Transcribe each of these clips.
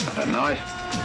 A knife.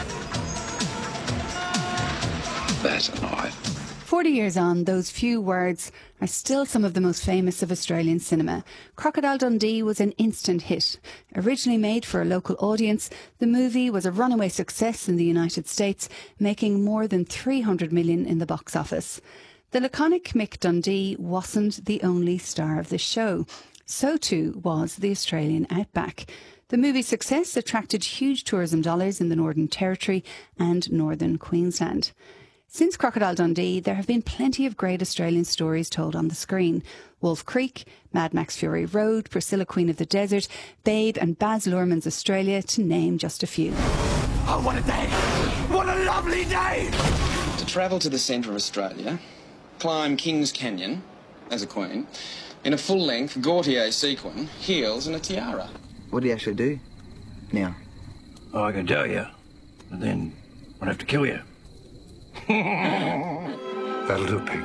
That's a knife. 40 years on, those few words are still some of the most famous of Australian cinema. Crocodile Dundee was an instant hit. Originally made for a local audience, the movie was a runaway success in the United States, making more than $300 million in the box office. The laconic Mick Dundee wasn't the only star of the show. So too was the Australian outback. The movie's success attracted huge tourism dollars in the Northern Territory and northern Queensland. Since Crocodile Dundee, there have been plenty of great Australian stories told on the screen. Wolf Creek, Mad Max Fury Road, Priscilla Queen of the Desert, Babe and Baz Luhrmann's Australia, to name just a few. Oh, what a day! What a lovely day! To travel to the centre of Australia, climb Kings Canyon as a queen, in a full-length Gaultier sequin, heels and a tiara. What do you actually do now? Oh, I can tell you, but then I'd have to kill you. That'll do, pig.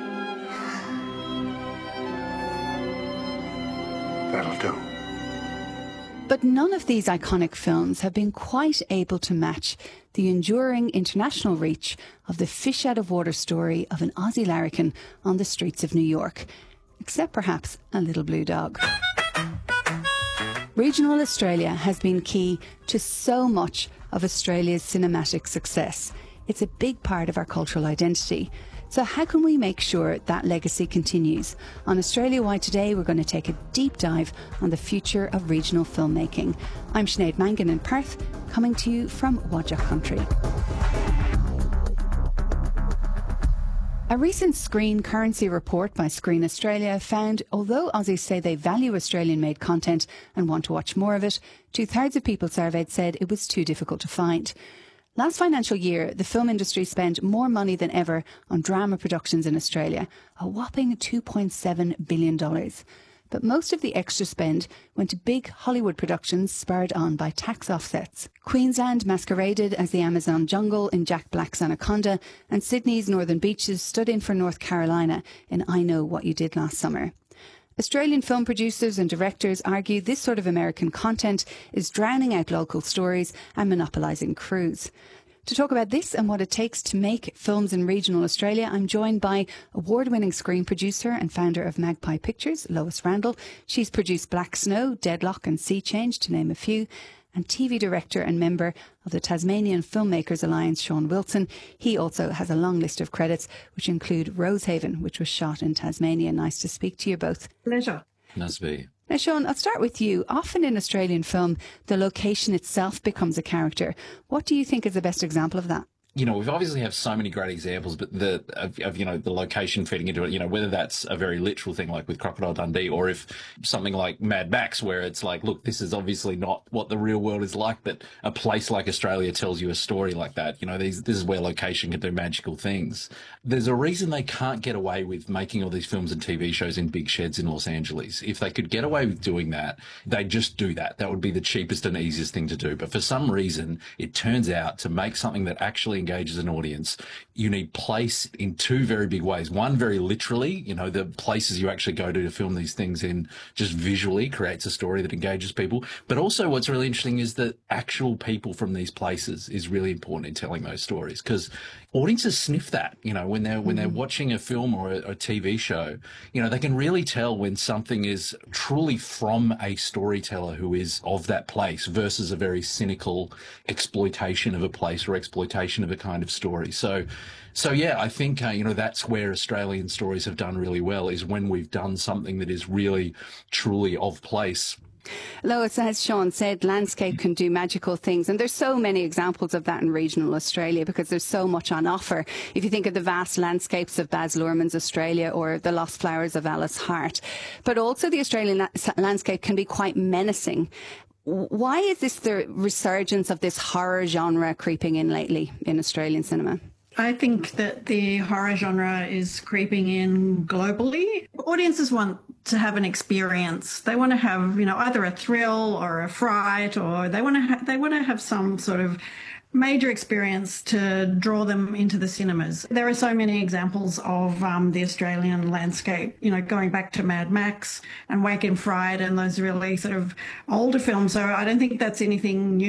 That'll do. But none of these iconic films have been quite able to match the enduring international reach of the fish out of water story of an Aussie larrikin on the streets of New York, except perhaps A Little Blue Dog. Regional Australia has been key to so much of Australia's cinematic success. It's a big part of our cultural identity. So how can we make sure that legacy continues? On Australia Wide Today, we're going to take a deep dive on the future of regional filmmaking. I'm Sinead Mangan in Perth, coming to you from Wadjuk Country. A recent Screen Currency report by Screen Australia found, although Aussies say they value Australian-made content and want to watch more of it, 2/3 of people surveyed said it was too difficult to find. Last financial year, the film industry spent more money than ever on drama productions in Australia, a whopping $2.7 billion. But most of the extra spend went to big Hollywood productions spurred on by tax offsets. Queensland masqueraded as the Amazon jungle in Jack Black's Anaconda, and Sydney's northern beaches stood in for North Carolina in I Know What You Did Last Summer. Australian film producers and directors argue this sort of American content is drowning out local stories and monopolising crews. To talk about this and what it takes to make films in regional Australia, I'm joined by award-winning screen producer and founder of Magpie Pictures, Lois Randall. She's produced Black Snow, Deadlock and Sea Change, to name a few. And TV director and member of the Tasmanian Filmmakers Alliance, Sean Wilson. He also has a long list of credits, which include Rosehaven, which was shot in Tasmania. Nice to speak to you both. Pleasure. Nice to be here. Now, Sean, I'll start with you. Often in Australian film, the location itself becomes a character. What do you think is the best example of that? You know, we've obviously have so many great examples, but the location feeding into it, you know, whether that's a very literal thing like with Crocodile Dundee, or if something like Mad Max, where it's like, look, this is obviously not what the real world is like, but a place like Australia tells you a story like that. You know, this is where location can do magical things. There's a reason they can't get away with making all these films and TV shows in big sheds in Los Angeles. If they could get away with doing that, they'd just do that. That would be the cheapest and easiest thing to do. But for some reason, it turns out to make something that actually engages an audience, you need place in two very big ways. One, very literally, you know, the places you actually go to film these things in just visually creates a story that engages people. But also what's really interesting is that actual people from these places is really important in telling those stories, because audiences sniff that, you know, when they're watching a film or a TV show, you know, they can really tell when something is truly from a storyteller who is of that place versus a very cynical exploitation of a place or exploitation of a kind of story. So yeah, I think, you know, that's where Australian stories have done really well, is when we've done something that is really, truly of place. Lois, as Sean said, landscape can do magical things, and there's so many examples of that in regional Australia because there's so much on offer. If you think of the vast landscapes of Baz Luhrmann's Australia or the lost flowers of Alice Hart, but also the Australian landscape can be quite menacing. Why is this the resurgence of this horror genre creeping in lately in Australian cinema? I think that the horror genre is creeping in globally. Audiences want to have an experience. They want to have, you know, either a thrill or a fright, or they want to have some sort of major experience to draw them into the cinemas. There are so many examples of the Australian landscape, you know, going back to Mad Max and Wake in Fright and those really sort of older films. So I don't think that's anything new.